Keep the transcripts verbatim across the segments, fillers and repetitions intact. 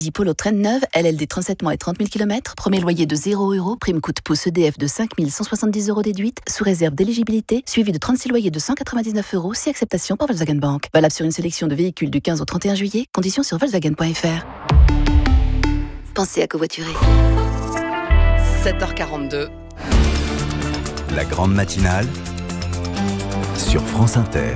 Polo traîne neuve, L L D trente-sept mois et trente mille kilomètres, premier loyer de zéro euros, prime coûte pouce E D F de cinq mille cent soixante-dix euros déduite, sous réserve d'éligibilité, suivi de trente-six loyers de cent quatre-vingt-dix-neuf euros, si acceptation par Volkswagen Bank. Valable sur une sélection de véhicules du quinze au trente et un juillet, conditions sur volkswagen point f r. Pensez à covoiturer. sept heures quarante-deux. La grande matinale sur France Inter.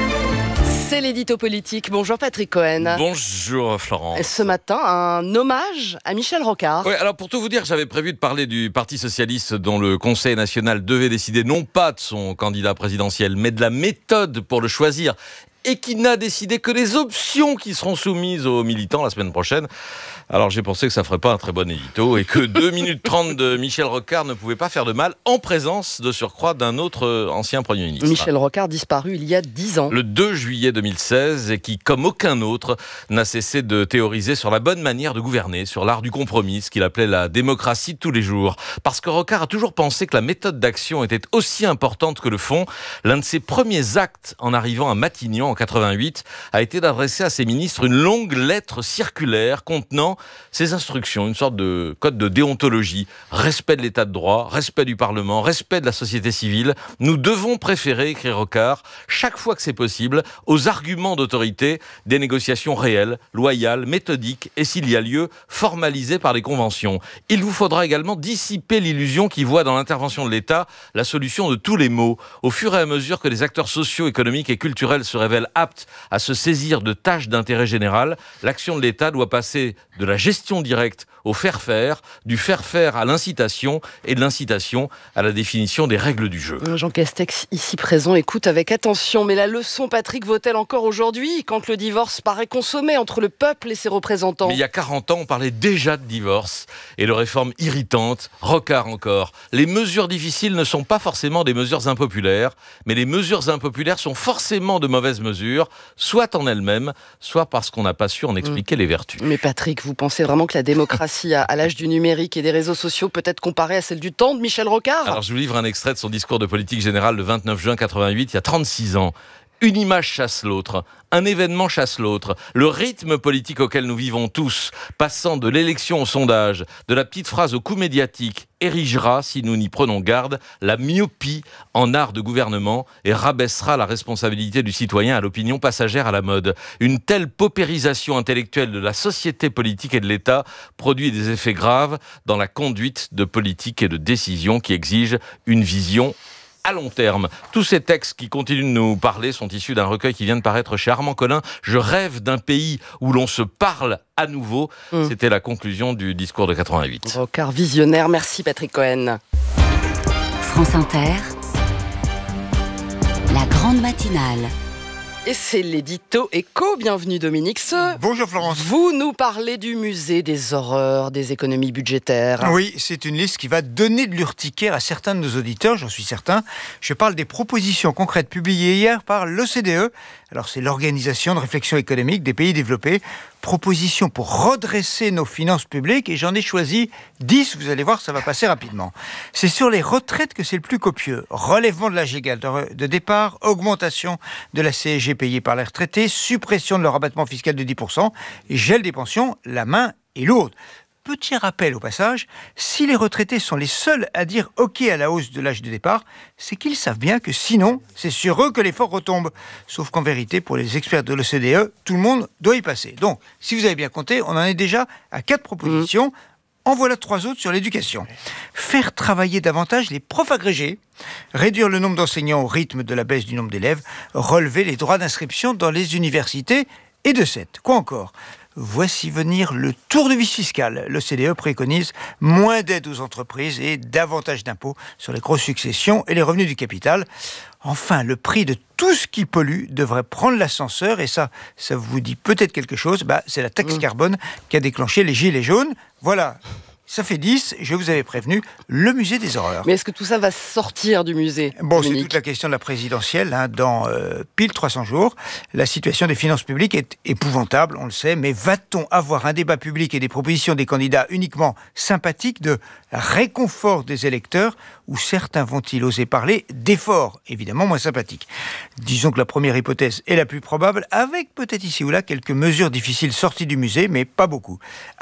C'est l'édito politique. Bonjour Patrick Cohen. Bonjour Florence. Ce matin, un hommage à Michel Rocard. Oui, alors pour tout vous dire, j'avais prévu de parler du Parti Socialiste dont le Conseil National devait décider non pas de son candidat présidentiel, mais de la méthode pour le choisir, et qui n'a décidé que des options qui seront soumises aux militants la semaine prochaine. Alors j'ai pensé que ça ferait pas un très bon édito et que deux minutes trente de Michel Rocard ne pouvait pas faire de mal en présence de surcroît d'un autre ancien Premier ministre. Michel Rocard disparu il y a dix ans. Le deux juillet deux mille seize et qui, comme aucun autre, n'a cessé de théoriser sur la bonne manière de gouverner, sur l'art du compromis, ce qu'il appelait la démocratie de tous les jours. Parce que Rocard a toujours pensé que la méthode d'action était aussi importante que le fond. L'un de ses premiers actes en arrivant à Matignon en quatre-vingt-huit a été d'adresser à ses ministres une longue lettre circulaire contenant ses instructions, une sorte de code de déontologie, respect de l'état de droit, respect du Parlement, respect de la société civile. Nous devons préférer, écrit Rocard, chaque fois que c'est possible, aux arguments d'autorité, des négociations réelles, loyales, méthodiques et, s'il y a lieu, formalisées par les conventions. Il vous faudra également dissiper l'illusion qui voit dans l'intervention de l'État la solution de tous les maux. Au fur et à mesure que les acteurs sociaux, économiques et culturels se révèlent aptes à se saisir de tâches d'intérêt général, l'action de l'État doit passer de la gestion directe au faire-faire, du faire-faire à l'incitation et de l'incitation à la définition des règles du jeu. Jean Castex, ici présent, écoute avec attention. Mais la leçon, Patrick, vaut-elle encore aujourd'hui, quand le divorce paraît consommé entre le peuple et ses représentants ? Mais il y a quarante ans, on parlait déjà de divorce et de réformes irritantes. Rocard encore. Les mesures difficiles ne sont pas forcément des mesures impopulaires, mais les mesures impopulaires sont forcément de mauvaises mesures, soit en elles-mêmes, soit parce qu'on n'a pas su en expliquer mmh. les vertus. Mais Patrick, vous pensez vraiment que la démocratie à, à l'âge du numérique et des réseaux sociaux peut être comparée à celle du temps de Michel Rocard ? Alors je vous livre un extrait de son discours de politique générale le vingt-neuf juin quatre-vingt-huit, il y a trente-six ans. Une image chasse l'autre, un événement chasse l'autre. Le rythme politique auquel nous vivons tous, passant de l'élection au sondage, de la petite phrase au coup médiatique, érigera, si nous n'y prenons garde, la myopie en art de gouvernement et rabaissera la responsabilité du citoyen à l'opinion passagère à la mode. Une telle paupérisation intellectuelle de la société politique et de l'État produit des effets graves dans la conduite de politique et de décision qui exigent une vision à long terme. Tous ces textes qui continuent de nous parler sont issus d'un recueil qui vient de paraître chez Armand Collin. Je rêve d'un pays où l'on se parle à nouveau. Mmh. C'était la conclusion du discours de quatre-vingt-huit. Rocard visionnaire. Merci Patrick Cohen. France Inter, la grande matinale. Et c'est l'édito éco. Bienvenue Dominique Seux. Bonjour Florence. Vous nous parlez du musée des horreurs, des économies budgétaires. Oui, c'est une liste qui va donner de l'urticaire à certains de nos auditeurs, j'en suis certain. Je parle des propositions concrètes publiées hier par l'O C D E. Alors c'est l'Organisation de réflexion économique des pays développés. Propositions pour redresser nos finances publiques et j'en ai choisi dix, vous allez voir, ça va passer rapidement. C'est sur les retraites que c'est le plus copieux. Relèvement de l'âge légal de départ, augmentation de la C S G payée par les retraités, suppression de leur abattement fiscal de dix pour cent et gel des pensions, la main est lourde. Petit rappel au passage, si les retraités sont les seuls à dire OK à la hausse de l'âge de départ, c'est qu'ils savent bien que sinon, c'est sur eux que l'effort retombe. Sauf qu'en vérité, pour les experts de l'O C D E, tout le monde doit y passer. Donc, si vous avez bien compté, on en est déjà à quatre propositions. Mmh. En voilà trois autres sur l'éducation. Faire travailler davantage les profs agrégés, réduire le nombre d'enseignants au rythme de la baisse du nombre d'élèves, relever les droits d'inscription dans les universités et de sept. Quoi encore ? Voici venir le tour de vis fiscal. L'O C D E préconise moins d'aide aux entreprises et davantage d'impôts sur les grosses successions et les revenus du capital. Enfin, le prix de tout ce qui pollue devrait prendre l'ascenseur et ça, ça vous dit peut-être quelque chose. Bah, c'est la taxe carbone qui a déclenché les gilets jaunes. Voilà. Ça fait dix, je vous avais prévenu, le musée des horreurs. Mais est-ce que tout ça va sortir du musée? Bon, c'est Dominique toute la question de la présidentielle. Hein, dans euh, pile trois cents jours, la situation des finances publiques est épouvantable, on le sait, mais va-t-on avoir un débat public et des propositions des candidats uniquement sympathiques, de réconfort des électeurs, ou certains vont-ils oser parler d'efforts, évidemment moins sympathiques? Disons que la première hypothèse est la plus probable, avec peut-être ici ou là quelques mesures difficiles sorties du musée, mais pas beaucoup.